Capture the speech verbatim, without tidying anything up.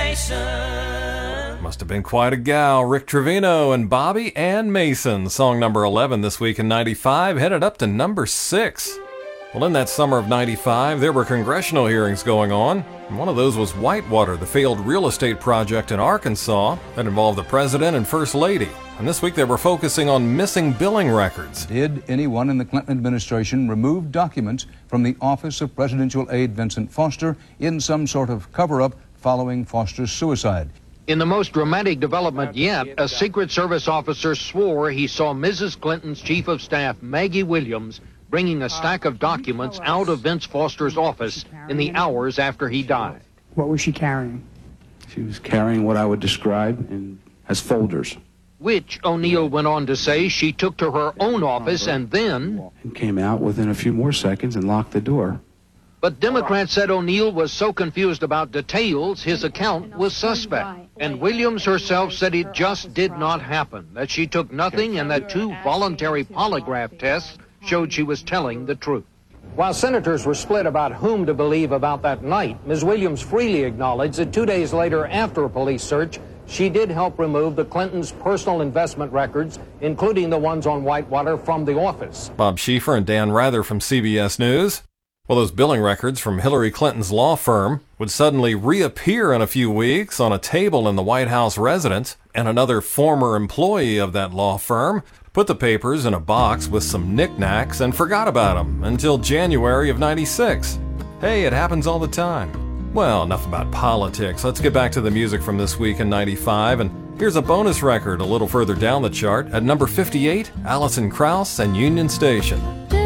Mason. Must have been quite a gal. Rick Trevino and Bobby Ann Mason. Song number eleven this week in ninety-five, headed up to number six. Well, in that summer of ninety-five, there were congressional hearings going on. And one of those was Whitewater, the failed real estate project in Arkansas that involved the president and first lady. And this week they were focusing on missing billing records. Did anyone in the Clinton administration remove documents from the Office of Presidential Aide Vincent Foster in some sort of cover-up following Foster's suicide? In the most dramatic development yet, a Secret Service officer swore he saw Missus Clinton's Chief of Staff, Maggie Williams, bringing a stack of documents out of Vince Foster's office in the hours after he died. What was she carrying? She was carrying what I would describe in, as folders. Which, O'Neill went on to say, she took to her own office and then... And came out within a few more seconds and locked the door. But Democrats said O'Neill was so confused about details, his account was suspect. And Williams herself said it just did not happen, that she took nothing and that two voluntary polygraph tests showed she was telling the truth. While senators were split about whom to believe about that night, Miz Williams freely acknowledged that two days later, after a police search, she did help remove the Clintons' personal investment records, including the ones on Whitewater, from the office. Bob Schieffer and Dan Rather from C B S News. Well, those billing records from Hillary Clinton's law firm would suddenly reappear in a few weeks on a table in the White House residence, and another former employee of that law firm put the papers in a box with some knickknacks and forgot about them until January of ninety-six. Hey, it happens all the time. Well, enough about politics. Let's get back to the music from this week in ninety-five, and here's a bonus record a little further down the chart. At number fifty-eight, Alison Krauss and Union Station.